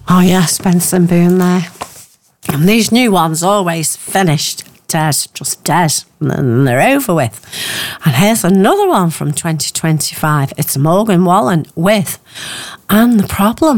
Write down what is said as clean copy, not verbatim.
Oh yeah, Spencer and Boone there. And these new ones always finished dead, just dead, and then they're over with. And here's another one from 2025. It's Morgan Wallen with And the Problem.